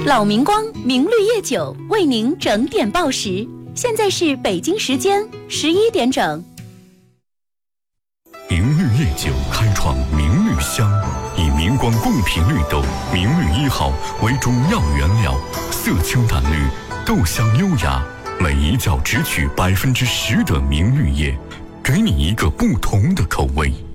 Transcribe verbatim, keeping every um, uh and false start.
老明光明绿叶酒为您整点报时，现在是北京时间十一点整。 明绿叶酒开创明绿香，以明光贡品绿豆明绿一号为主要原料，色清淡绿，豆香优雅，每一窖只取百分之十的明绿叶，给你一个不同的口味。